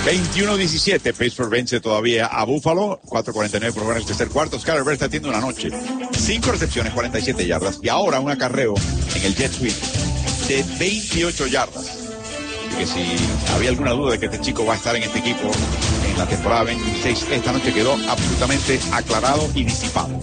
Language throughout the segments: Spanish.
21-17, Pittsburgh vence todavía a Buffalo, 4:49 por hora en el tercer cuarto. Skyler Bird está teniendo una noche, 5 recepciones, 47 yardas, y ahora un acarreo en el jet sweep de 28 yardas. Así que si había alguna duda de que este chico va a estar en este equipo en la temporada 26, esta noche quedó absolutamente aclarado y disipado.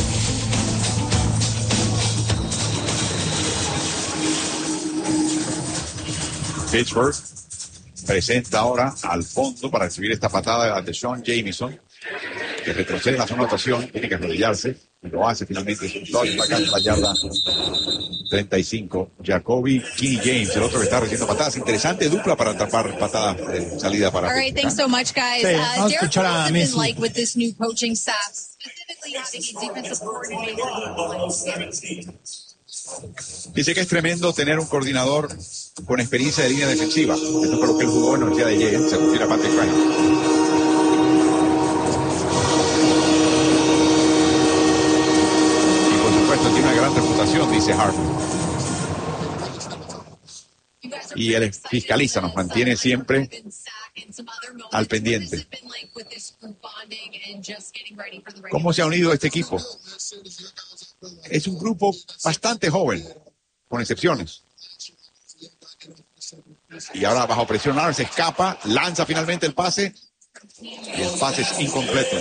Pittsburgh presenta ahora al fondo para recibir esta patada de Sean Jamison, que retrocede en la zona de anotación, tiene que arrodillarse, y lo hace finalmente. Es un touchback hasta la yarda 35. Jacoby Kinney James, el otro que está recibiendo patadas. Interesante dupla para atrapar patadas de salida para. All right, thanks so much, guys. Sí, vamos a escuchar a Derek, Messi. like with this new coaching staff, specifically having a defensive coordinator. Dice que es tremendo tener un coordinador con experiencia de línea defensiva. Esto fue lo que él jugó en la Universidad de Yale, se refiere a Patrick Ryan. Y por supuesto tiene una gran reputación, dice Harvard. Y él fiscaliza, nos mantiene siempre al pendiente. ¿Cómo se ha unido este equipo? Es un grupo bastante joven, con excepciones. Y ahora bajo presión, ahora se escapa, lanza finalmente el pase, y el pase es incompleto.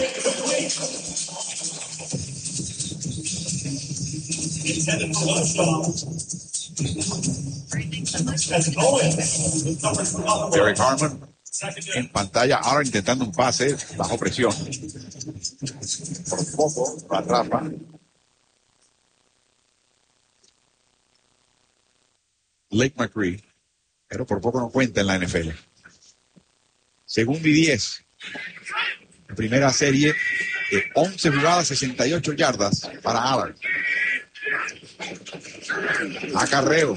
Derek Harmon en pantalla, ahora intentando un pase bajo presión. Por poco lo atrapa. Lake McCree, pero por poco no cuenta en la NFL. Segundo y 10. Primera serie de 11 jugadas, 68 yardas para Allard. Acarreo.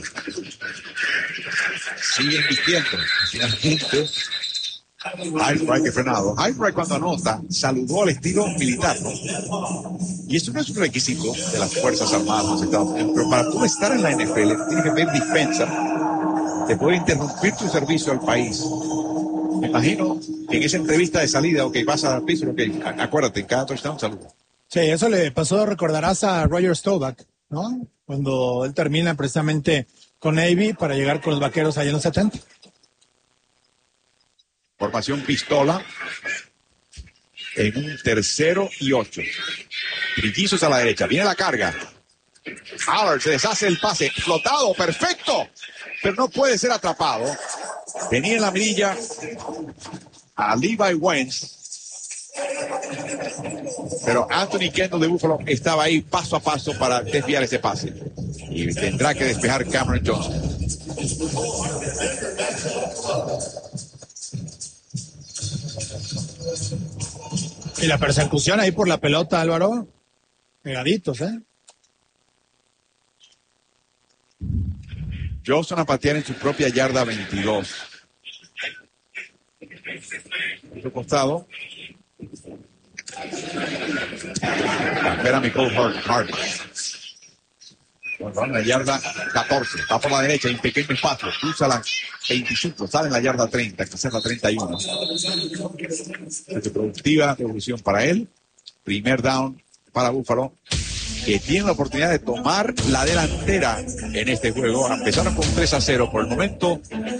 Sigue invirtiendo. Finalmente, Highbright que frenado. Highbright cuando anota, saludó al estilo militar, ¿no? Y eso no es un requisito de las Fuerzas Armadas de los Estados Unidos, pero para tú estar en la NFL tienes que pedir dispensa de poder interrumpir tu servicio al país. Me imagino en esa entrevista de salida, ok, vas a dar piso, ok, acuérdate, en cada touchdown saluda. Sí, eso le pasó, recordarás a Roger Staubach, ¿no? Cuando él termina precisamente con Navy para llegar con los Vaqueros allá en los 70. Formación pistola en un 3rd y 8. Trillizos a la derecha, viene la carga. Allard se deshace el pase, flotado, perfecto, pero no puede ser atrapado. Tenía en la mirilla a Levi Wentz, pero Anthony Kendall de Buffalo estaba ahí paso a paso para desviar ese pase. Y tendrá que despejar Cameron Johnson. Y la persecución ahí por la pelota, Álvaro. Pegaditos, ¿eh? Johnson a patear en su propia yarda 22. Otro costado. Espera Nicole Hart. Bueno, en la yarda 14. Está por la derecha, hay un pequeño espacio. Cruza la 25, sale en la yarda 30, que es la 31. Productiva evolución para él. Primer down para Buffalo, que tiene la oportunidad de tomar la delantera en este juego. Empezaron con 3-0 por el momento.